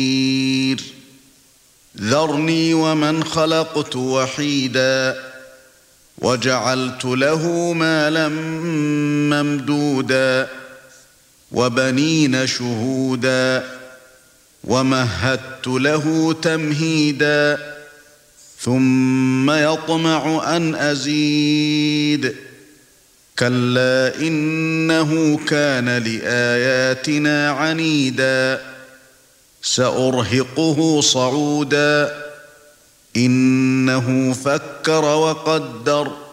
ذرني ومن خلقت وحيدا وجعلت له مالا ممدودا وبنين شهودا ومهدت له تمهيدا ثم يطمع أن أزيد كلا إنه كان لآياتنا عنيدا سأرهقه صعودا إنه فكر وقدر